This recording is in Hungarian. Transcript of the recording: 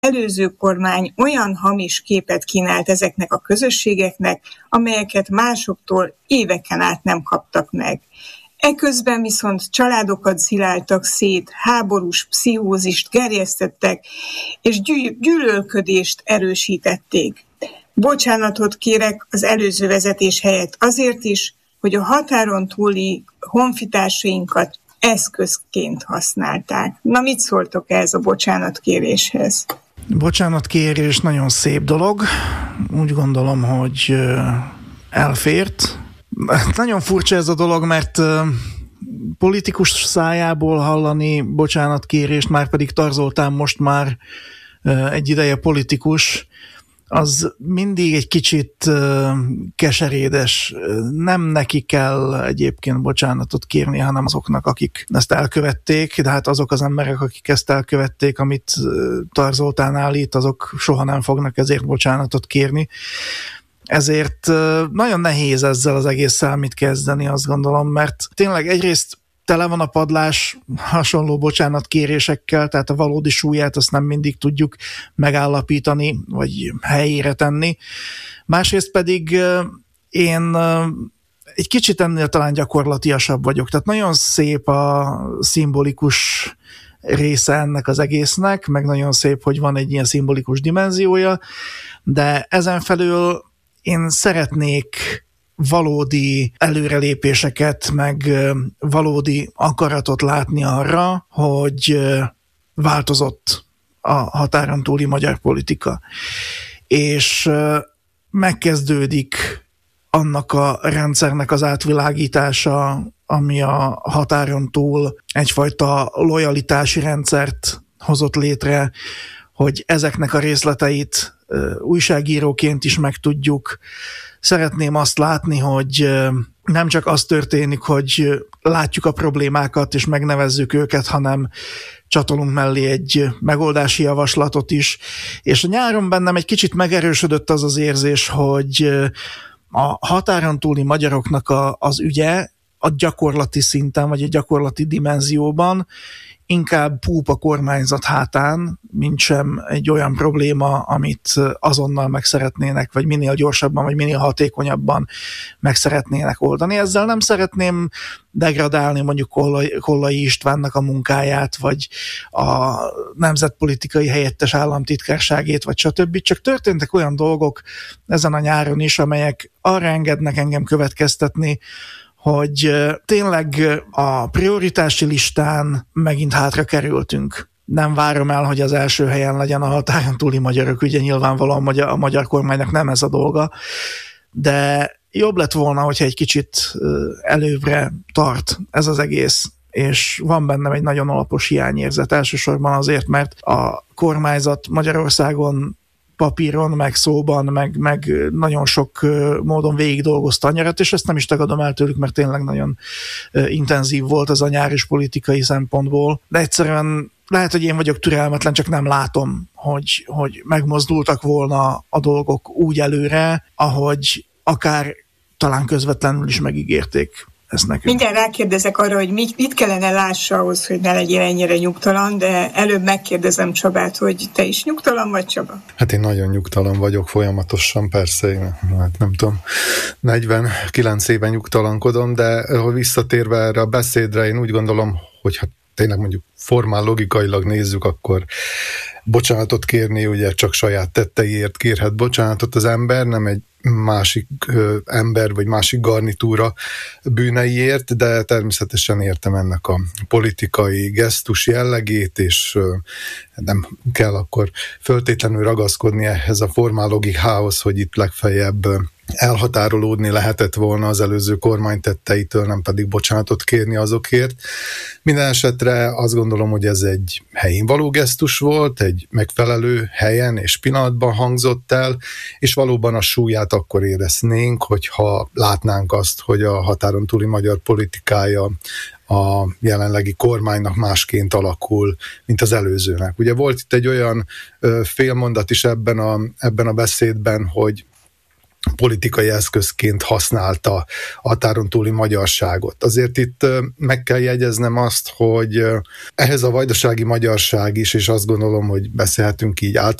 előző kormány olyan hamis képet kínált ezeknek a közösségeknek, amelyeket másoktól éveken át nem kaptak meg. Eközben viszont családokat ziláltak szét, háborús pszichózist gerjesztettek, és gyűlölködést erősítették. Bocsánatot kérek az előző vezetés helyett azért is, hogy a határon túli honfitársainkat eszközként használták. Na, mit szóltok ehhez a bocsánatkéréshez? Bocsánatkérés nagyon szép dolog. Úgy gondolom, hogy elfért. Nagyon furcsa ez a dolog, mert politikus szájából hallani bocsánatkérést, már pedig Tar Zoltán most már egy ideje politikus, az mindig egy kicsit keserédes. Nem neki kell egyébként bocsánatot kérni, hanem azoknak, akik ezt elkövették, de hát azok az emberek, akik ezt elkövették, amit Tar Zoltán állít, azok soha nem fognak ezért bocsánatot kérni. Ezért nagyon nehéz ezzel az egésszel mit kezdeni, azt gondolom, mert tényleg egyrészt tele van a padlás hasonló bocsánatkérésekkel, tehát a valódi súlyát azt nem mindig tudjuk megállapítani, vagy helyére tenni. Másrészt pedig én egy kicsit ennél talán gyakorlatiasabb vagyok, tehát nagyon szép a szimbolikus része ennek az egésznek, meg nagyon szép, hogy van egy ilyen szimbolikus dimenziója, de ezen felül én szeretnék valódi előrelépéseket, meg valódi akaratot látni arra, hogy változott a határon túli magyar politika. És megkezdődik annak a rendszernek az átvilágítása, ami a határon túl egyfajta lojalitási rendszert hozott létre, hogy ezeknek a részleteit újságíróként is megtudjuk. Szeretném azt látni, hogy nem csak az történik, hogy látjuk a problémákat és megnevezzük őket, hanem csatolunk mellé egy megoldási javaslatot is. És a nyáron bennem egy kicsit megerősödött az az érzés, hogy a határon túli magyaroknak az ügye a gyakorlati szinten, vagy a gyakorlati dimenzióban inkább púp a kormányzat hátán, mint sem egy olyan probléma, amit azonnal meg szeretnének, vagy minél gyorsabban, vagy minél hatékonyabban meg szeretnének oldani. Ezzel nem szeretném degradálni mondjuk Kollai Istvánnak a munkáját, vagy a nemzetpolitikai helyettes államtitkárságét, vagy stb. Csak történtek olyan dolgok ezen a nyáron is, amelyek arra engednek engem következtetni, hogy tényleg a prioritási listán megint hátra kerültünk. Nem várom el, hogy az első helyen legyen a határon túli magyarok, ugye nyilvánvalóan a magyar kormánynak nem ez a dolga, de jobb lett volna, hogyha egy kicsit előbbre tart ez az egész, és van bennem egy nagyon alapos hiányérzet, elsősorban azért, mert a kormányzat Magyarországon papíron, meg szóban, meg nagyon sok módon végig dolgozta a nyarat, és ezt nem is tagadom el tőlük, mert tényleg nagyon intenzív volt az a nyár is politikai szempontból. De egyszerűen lehet, hogy én vagyok türelmetlen, csak nem látom, hogy megmozdultak volna a dolgok úgy előre, ahogy akár talán közvetlenül is megígérték ezt nekünk. Mindjárt rákérdezek arra, hogy mit kellene lássa ahhoz, hogy ne legyél ennyire nyugtalan, de előbb megkérdezem Csabát, hogy te is nyugtalan vagy, Csaba? Hát én nagyon nyugtalan vagyok folyamatosan, persze, én nem tudom, 49 éve nyugtalankodom, de visszatérve erre a beszédre, én úgy gondolom, hogy ha tényleg mondjuk formál logikailag nézzük, akkor bocsánatot kérni, ugye csak saját tetteiért kérhet bocsánatot az ember, nem egy másik ember, vagy másik garnitúra bűneiért, de természetesen értem ennek a politikai gesztus jellegét, és nem kell akkor föltétlenül ragaszkodni ehhez a formál logikához, hogy itt legfeljebb elhatárolódni lehetett volna az előző kormány tetteitől, nem pedig bocsánatot kérni azokért. Minden esetre azt gondolom, hogy ez egy helyén való gesztus volt, egy megfelelő helyen és pillanatban hangzott el, és valóban a súlyát akkor éreznénk, hogyha látnánk azt, hogy a határon túli magyar politikája a jelenlegi kormánynak másként alakul, mint az előzőnek. Ugye volt itt egy olyan félmondat is ebben a beszédben, hogy politikai eszközként használta a határon túli magyarságot. Azért itt meg kell jegyeznem azt, hogy ehhez a vajdasági magyarság is, és azt gondolom, hogy beszélhetünk így